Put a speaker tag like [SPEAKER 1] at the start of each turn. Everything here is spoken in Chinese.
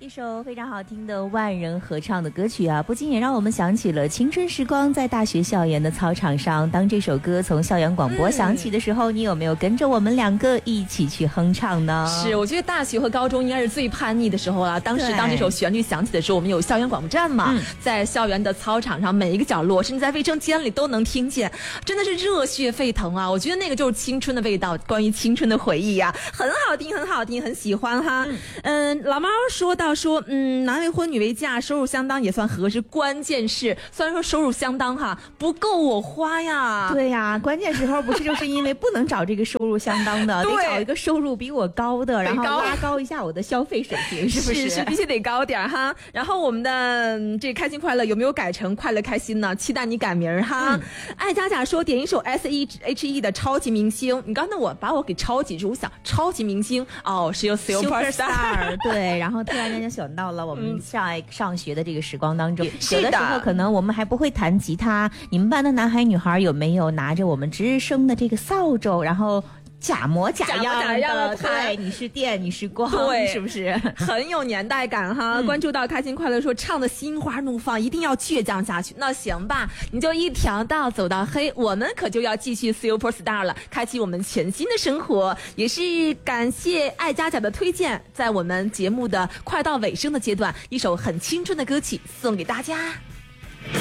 [SPEAKER 1] 一首非常好听的万人合唱的歌曲啊，不禁也让我们想起了青春时光，在大学校园的操场上，当这首歌从校园广播响起的时候，你有没有跟着我们两个一起去哼唱呢？
[SPEAKER 2] 是，我觉得大学和高中应该是最叛逆的时候了。当时当这首旋律响起的时候，我们有校园广播站嘛，在校园的操场上每一个角落，甚至在卫生间里都能听见，真的是热血沸腾啊！我觉得那个就是青春的味道，关于青春的回忆啊，很好听，很好听，很喜欢哈。老猫说到说，男未婚女未嫁，收入相当也算合适，关键是虽然说收入相当哈，不够我花呀。
[SPEAKER 1] 对呀，关键时候不是就是因为不能找这个收入相当的，得找一个收入比我高的，然后拉高一下我的消费水平，是不是？
[SPEAKER 2] 是必须得高点哈。然后我们的这开心快乐有没有改成快乐开心呢？期待你改名哈。爱佳佳说点一首 S.H.E 的超级明星，你刚才我把我给超级住，我想超级明星哦是有 Superstar
[SPEAKER 1] 对，然后突然间就想到了我们上学的这个时光当中，有的时候可能我们还不会弹吉他，你们班的男孩女孩有没有拿着我们值日生的这个扫帚，然后假模假样的，对，你是电，你是光，
[SPEAKER 2] 对，
[SPEAKER 1] 是不是
[SPEAKER 2] 很有年代感哈？关注到开心快乐说唱的心花怒放，一定要倔强下去。那行吧，你就一条道走到黑，我们可就要继续 Super Star 了，开启我们全新的生活。也是感谢爱佳佳的推荐，在我们节目的快到尾声的阶段，一首很青春的歌曲送给大家。